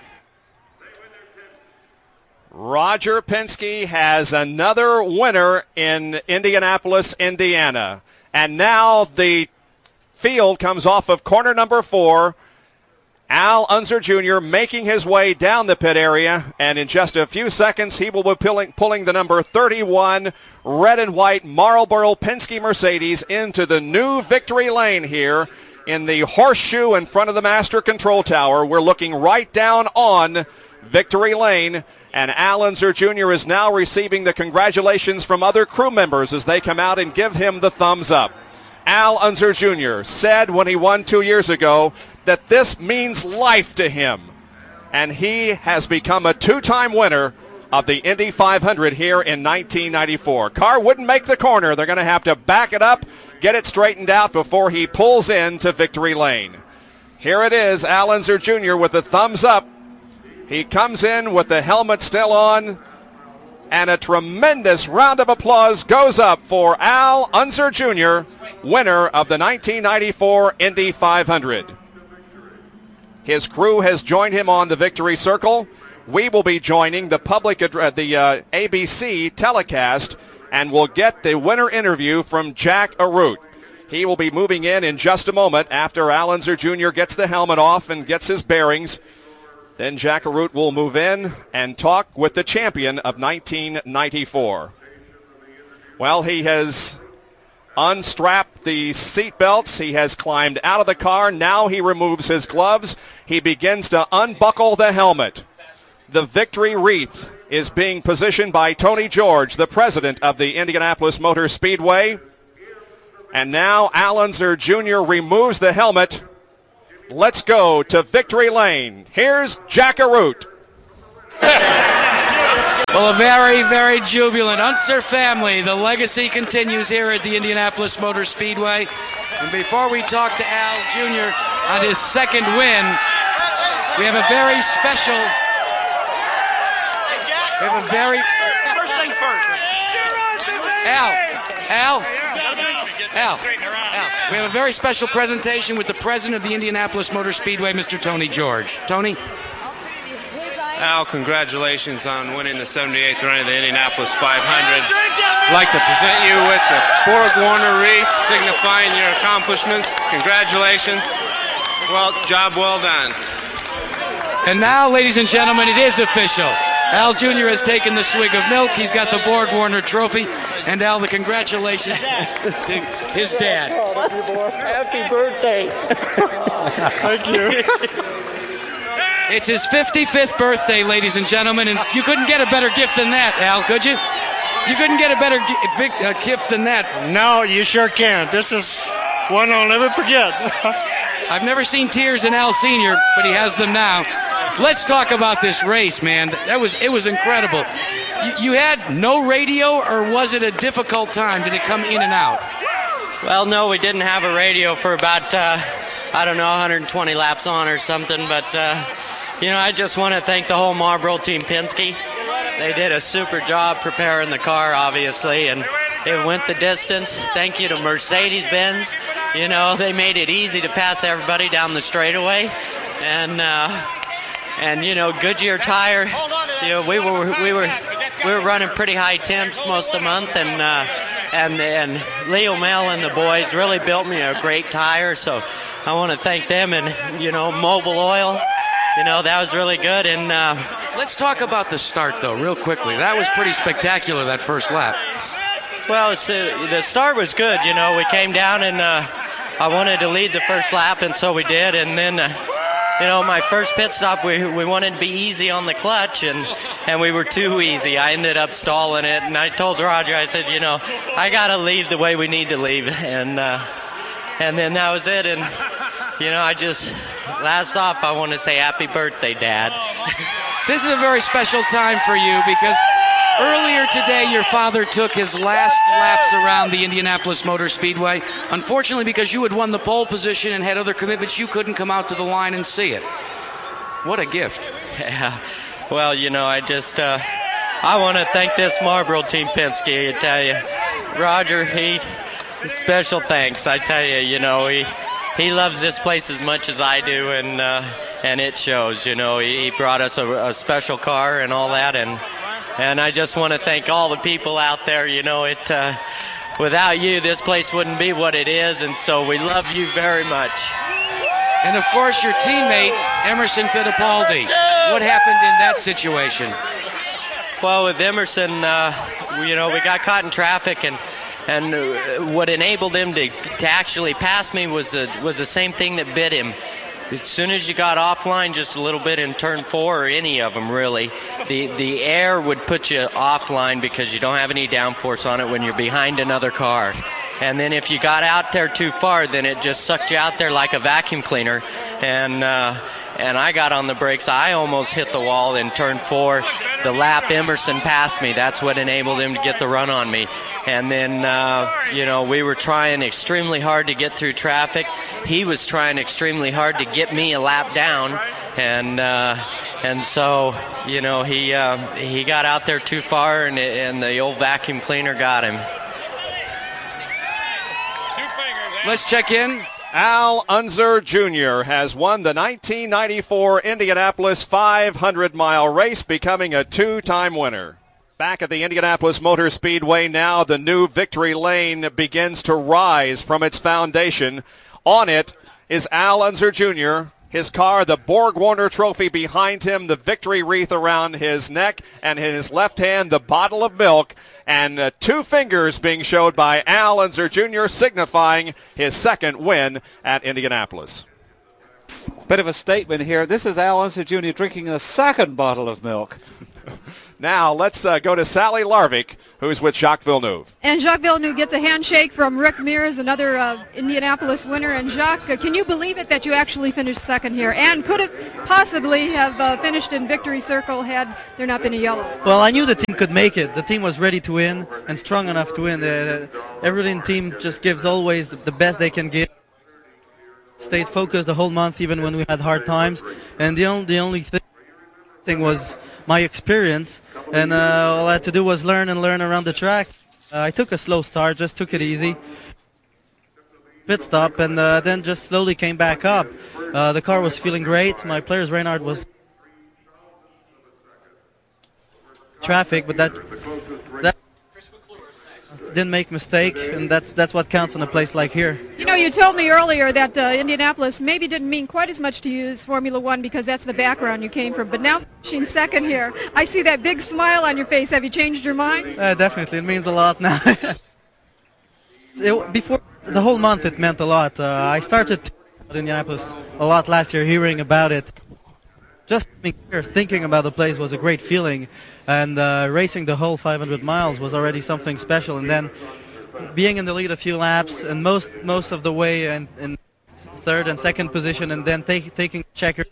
Roger Penske has another winner in Indianapolis, Indiana. And now the field comes off of corner number four. Al Unser Junior making his way down the pit area, and in just a few seconds he will be pulling, pulling the number thirty-one red and white Marlboro Penske Mercedes into the new victory lane here in the horseshoe in front of the master control tower. We're looking right down on victory lane, and Al Unser Junior is now receiving the congratulations from other crew members as they come out and give him the thumbs up. Al Unser Junior said when he won two years ago that this means life to him, and he has become a two-time winner of the Indy five hundred here in nineteen ninety-four. Car wouldn't make the corner. They're going to have to back it up, get it straightened out before he pulls into victory lane. Here it is, Al Unser Junior with the thumbs up. He comes in with the helmet still on, and a tremendous round of applause goes up for Al Unser Junior, winner of the nineteen ninety-four Indy five hundred. His crew has joined him on the victory circle. We will be joining the public, uh, the uh, A B C telecast, and we'll get the winner interview from Jack Arute. He will be moving in in just a moment after Al Unser Junior gets the helmet off and gets his bearings. Then Jack Arute will move in and talk with the champion of nineteen ninety-four. Well, he has unstrapped the seat belts. He has climbed out of the car. Now he removes his gloves. He begins to unbuckle the helmet. The victory wreath is being positioned by Tony George, the president of the Indianapolis Motor Speedway. And now Al Unser Junior removes the helmet. Let's go to victory lane. Here's Jack Arute. Well, a very, very jubilant Unser family. The legacy continues here at the Indianapolis Motor Speedway. And before we talk to Al Junior on his second win, we have a very special... We have a very... First thing first. Al, Al, Al, Al. We have a very special presentation with the president of the Indianapolis Motor Speedway, Mister Tony George. Tony? Al, congratulations on winning the seventy-eighth run of the Indianapolis five hundred. I'd like to present you with the Borg Warner wreath signifying your accomplishments. Congratulations. Well, job well done. And now, ladies and gentlemen, it is official. Al Junior has taken the swig of milk. He's got the Borg Warner trophy. And Al, the congratulations to his dad. Happy birthday. Thank you. It's his fifty-fifth birthday, ladies and gentlemen, and you couldn't get a better gift than that, Al, could you? You couldn't get a better gi- uh, gift than that. No, you sure can. This is one I'll never forget. I've never seen tears in Al Senior, but he has them now. Let's talk about this race, man. That was it was incredible. You, you had no radio, or was it a difficult time? Did it come in and out? Well, no, we didn't have a radio for about, uh, I don't know, one hundred twenty laps on or something, but... Uh, You know, I just want to thank the whole Marlboro team, Penske. They did a super job preparing the car, obviously, and it went the distance. Thank you to Mercedes-Benz. You know, they made it easy to pass everybody down the straightaway. And, uh, and you know, Goodyear tire, you know, we were we were we were running pretty high temps most of the month, and uh, and and Leo Mel and the boys really built me a great tire. So I want to thank them, and you know, Mobil Oil. You know, that was really good. And uh, let's talk about the start, though, real quickly. That was pretty spectacular, that first lap. Well, it's, uh, the start was good. You know, we came down, and uh, I wanted to lead the first lap, and so we did. And then, uh, you know, my first pit stop, we we wanted to be easy on the clutch, and, and we were too easy. I ended up stalling it, and I told Roger, I said, you know, I got to leave the way we need to leave. And, uh, and then that was it. And, you know, I just... Last off, I want to say happy birthday, Dad. This is a very special time for you because earlier today your father took his last laps around the Indianapolis Motor Speedway. Unfortunately, because you had won the pole position and had other commitments, you couldn't come out to the line and see it. What a gift. Yeah. Well, you know, I just, uh, I want to thank this Marlboro team, Penske, I tell you. Roger, he, special thanks, I tell you, you know, he... He loves this place as much as I do, and uh, and it shows. You know, he, he brought us a, a special car and all that, and and I just want to thank all the people out there. You know, it uh, without you, this place wouldn't be what it is, and so we love you very much. And of course, your teammate Emerson Fittipaldi. What happened in that situation? Well, with Emerson, uh, you know, we got caught in traffic, and. And what enabled him to, to actually pass me was the was the same thing that bit him. As soon as you got offline just a little bit in turn four, or any of them really, the, the air would put you offline because you don't have any downforce on it when you're behind another car. And then if you got out there too far, then it just sucked you out there like a vacuum cleaner. And uh, and I got on the brakes. I almost hit the wall in turn four. The lap Emerson passed me. That's what enabled him to get the run on me. And then, uh, you know, we were trying extremely hard to get through traffic. He was trying extremely hard to get me a lap down. And uh, and so, you know, he uh, he got out there too far, and, and the old vacuum cleaner got him. Let's check in. Al Unser Junior has won the nineteen ninety-four Indianapolis five hundred mile race, becoming a two-time winner. Back at the Indianapolis Motor Speedway now, the new victory lane begins to rise from its foundation. On it is Al Unser Junior, his car, the Borg Warner Trophy behind him, the victory wreath around his neck, and in his left hand, the bottle of milk, and uh, two fingers being showed by Al Unser Junior, signifying his second win at Indianapolis. Bit of a statement here. This is Al Unser Junior drinking a second bottle of milk. Now let's uh, go to Sally Larvik, who's with Jacques Villeneuve. And Jacques Villeneuve gets a handshake from Rick Mears, another uh, Indianapolis winner. And Jacques, uh, can you believe it that you actually finished second here and could have possibly have uh, finished in victory circle had there not been a yellow? Well, I knew the team could make it. The team was ready to win and strong enough to win. The, the, every team just gives always the, the best they can give. Stayed focused the whole month, even when we had hard times. And the only, the only thing, thing was my experience. And uh, all I had to do was learn and learn around the track. Uh, I took a slow start, just took it easy. Pit stop, and uh, then just slowly came back up. Uh, the car was feeling great. My players, Reinhard, was traffic, but that that didn't make mistake, and that's that's what counts in a place like here. You know, you told me earlier that uh, Indianapolis maybe didn't mean quite as much to you as Formula One because that's the background you came from. But now finishing second here, I see that big smile on your face. Have you changed your mind? Uh, definitely, it means a lot now. it, before the whole month, it meant a lot. Uh, I started at Indianapolis a lot last year, hearing about it. Just being here, thinking about the place was a great feeling, and uh, racing the whole five hundred miles was already something special. And then being in the lead a few laps and most most of the way in, in third and second position, and then take, taking checker.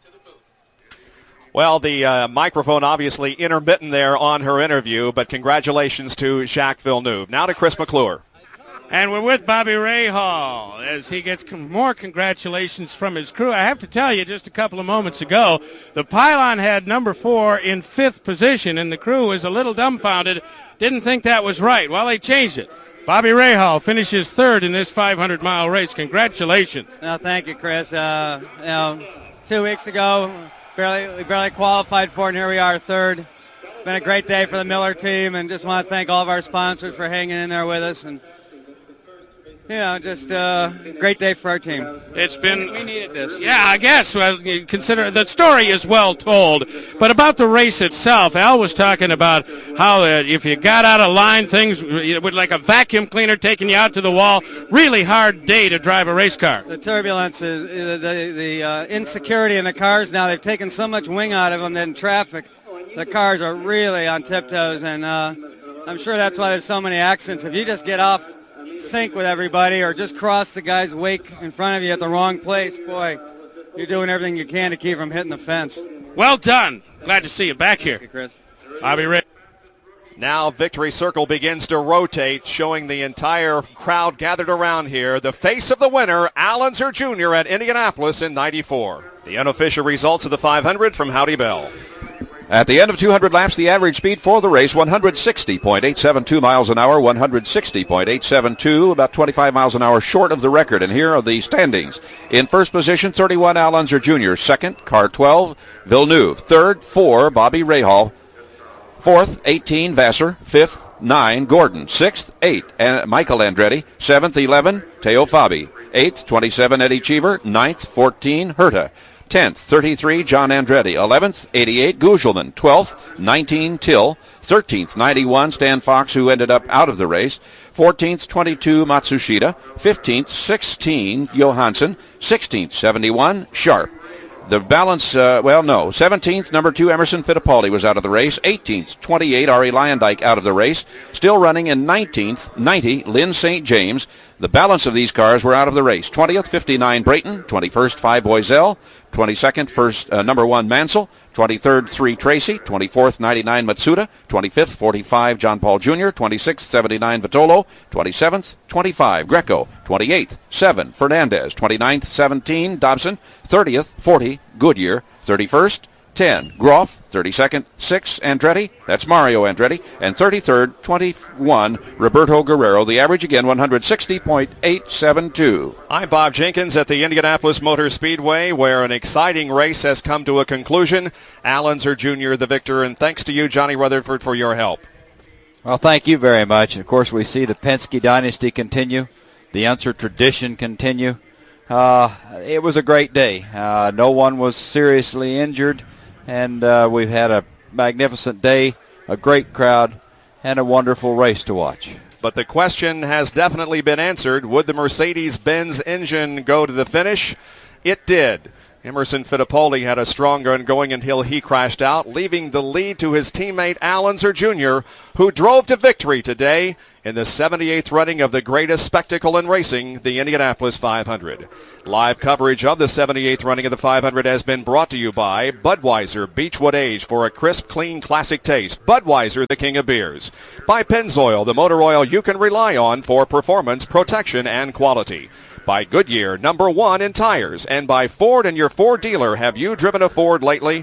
Well, the uh, microphone obviously intermittent there on her interview, but congratulations to Jacques Villeneuve. Now to Chris McClure. And we're with Bobby Rahal as he gets com- more congratulations from his crew. I have to tell you, just a couple of moments ago, the pylon had number four in fifth position, and the crew was a little dumbfounded, didn't think that was right. Well, they changed it. Bobby Rahal finishes third in this five hundred mile race. Congratulations. No, thank you, Chris. Uh, you know, two weeks ago, barely, we barely qualified for it, and here we are, third. It's been a great day for the Miller team, and just want to thank all of our sponsors for hanging in there with us. And you know, just a uh, great day for our team. It's been... We needed this. Yeah, I guess. Well, you consider the story is well told. But about the race itself, Al was talking about how uh, if you got out of line, things would like a vacuum cleaner taking you out to the wall. Really hard day to drive a race car. The turbulence, is, the, the uh, insecurity in the cars now, they've taken so much wing out of them that in traffic, the cars are really on tiptoes. And uh, I'm sure that's why there's so many accidents. If you just get off sync with everybody or just cross the guy's wake in front of you at the wrong place, boy, you're doing everything you can to keep from hitting the fence. Well done. Glad to see you back here. Thank you, Chris. Bobby Ray. Now victory circle begins to rotate, showing the entire crowd gathered around here. The face of the winner, Al Unser Junior at Indianapolis in ninety-four. The unofficial results of the five hundred from Howdy Bell. At the end of two hundred laps, the average speed for the race, one hundred sixty point eight seven two miles an hour, one hundred sixty point eight seven two, about twenty-five miles an hour short of the record. And here are the standings. In first position, thirty-one, Al Unser Junior Second, car twelve, Villeneuve. Third, four, Bobby Rahal. Fourth, eighteen, Vassar. Fifth, nine, Gordon. Sixth, eight, and Michael Andretti. Seventh, eleven, Teo Fabi. Eighth, twenty-seven, Eddie Cheever. Ninth, fourteen, Herta. tenth, thirty-three, John Andretti. eleventh, eighty-eight, Gugelman. twelfth, nineteen, Till. thirteenth, ninety-one, Stan Fox, who ended up out of the race. fourteenth, twenty-two, Matsushita. fifteenth, sixteen, Johansson. sixteenth, seventy-one, Sharp. The balance, uh, well, no. seventeenth, number two, Emerson Fittipaldi was out of the race. eighteenth, twenty-eight, Ari Lyondike out of the race. Still running in nineteenth, ninety, Lynn Saint James. The balance of these cars were out of the race. twentieth, fifty-nine, Brayton. twenty-first, five, Boiselle. twenty-second, first, uh, number one, Mansell. twenty-third, three, Tracy. twenty-fourth, ninety-nine, Matsuda. twenty-fifth, forty-five, John Paul Junior twenty-sixth, seventy-nine, Vitolo. twenty-seventh, twenty-five, Greco. twenty-eighth, seven, Fernandez. twenty-ninth, seventeen, Dobson. thirtieth, forty, Goodyear. thirty-first, ten, Groff. thirty-second, six, Andretti. That's Mario Andretti. And thirty-third, twenty-one, Roberto Guerrero. The average again, one sixty point eight seven two. I'm Bob Jenkins at the Indianapolis Motor Speedway, where an exciting race has come to a conclusion. Al Unser Junior the victor, and thanks to you, Johnny Rutherford, for your help. Well, thank you very much. Of course, we see the Penske dynasty continue, the Unser tradition continue. Uh, it was a great day. Uh, no one was seriously injured, and uh, we've had a magnificent day, a great crowd, and a wonderful race to watch. But the question has definitely been answered. Would the Mercedes-Benz engine go to the finish? It did. Emerson Fittipaldi had a strong run going until he crashed out, leaving the lead to his teammate Al Unser Junior, who drove to victory today in the seventy-eighth running of the greatest spectacle in racing, the Indianapolis five hundred. Live coverage of the seventy-eighth running of the five hundred has been brought to you by Budweiser Beechwood Age for a crisp, clean, classic taste. Budweiser, the king of beers. By Pennzoil, the motor oil you can rely on for performance, protection, and quality. By Goodyear, number one in tires. And by Ford and your Ford dealer. Have you driven a Ford lately?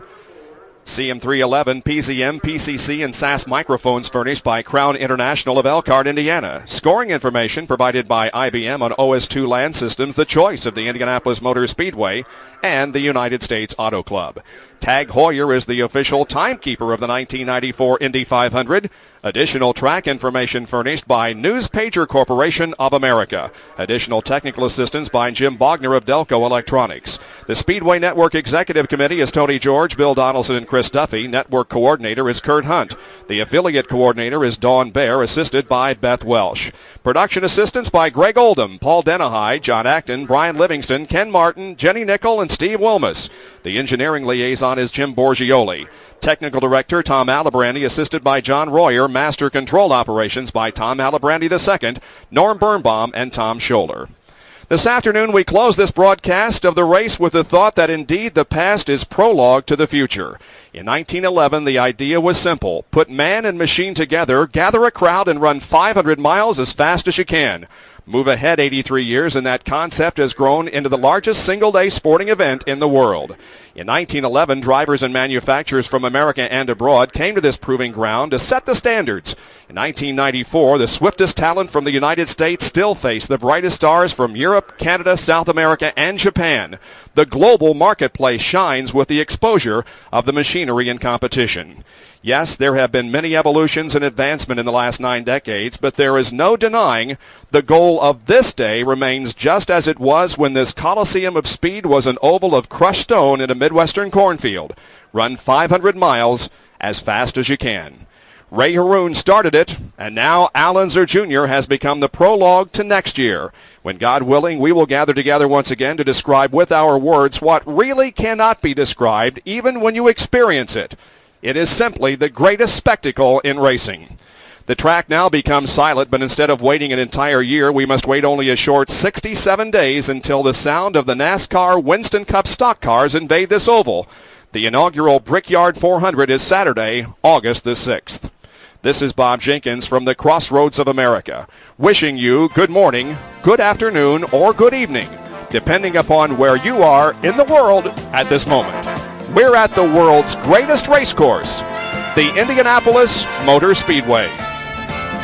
C M three eleven, P Z M, P C C, and S A S microphones furnished by Crown International of Elkhart, Indiana. Scoring information provided by I B M on O S two Land Systems, the choice of the Indianapolis Motor Speedway and the United States Auto Club. Tag Heuer is the official timekeeper of the nineteen ninety-four Indy five hundred. Additional track information furnished by News Pager Corporation of America. Additional technical assistance by Jim Bogner of Delco Electronics. The Speedway Network Executive Committee is Tony George, Bill Donaldson, and Chris Duffy. Network Coordinator is Kurt Hunt. The Affiliate Coordinator is Dawn Baer, assisted by Beth Welsh. Production assistance by Greg Oldham, Paul Denahai, John Acton, Brian Livingston, Ken Martin, Jenny Nickel, and Steve Wilmus. The engineering liaison is Jim Borgioli. Technical Director Tom Alibrandi, assisted by John Royer. Master Control Operations by Tom Alibrandi the second, Norm Birnbaum, and Tom Scholler. This afternoon we close this broadcast of the race with the thought that indeed the past is prologue to the future. In nineteen eleven, the idea was simple. Put man and machine together, gather a crowd, and run five hundred miles as fast as you can. Move ahead eighty-three years, and that concept has grown into the largest single-day sporting event in the world. In nineteen eleven, drivers and manufacturers from America and abroad came to this proving ground to set the standards. In nineteen ninety-four, the swiftest talent from the United States still faced the brightest stars from Europe, Canada, South America, and Japan. The global marketplace shines with the exposure of the machinery and competition. Yes, there have been many evolutions and advancement in the last nine decades, but there is no denying the goal of this day remains just as it was when this Coliseum of Speed was an oval of crushed stone in a Midwestern cornfield. Run five hundred miles as fast as you can. Ray Haroon started it, and now Al Unser Junior has become the prologue to next year, when, God willing, we will gather together once again to describe with our words what really cannot be described, even when you experience it. It is simply the greatest spectacle in racing. The track now becomes silent, but instead of waiting an entire year, we must wait only a short sixty-seven days until the sound of the NASCAR Winston Cup stock cars invade this oval. The inaugural Brickyard four hundred is Saturday, August the sixth. This is Bob Jenkins from the Crossroads of America, wishing you good morning, good afternoon, or good evening, depending upon where you are in the world at this moment. We're at the world's greatest race course, the Indianapolis Motor Speedway.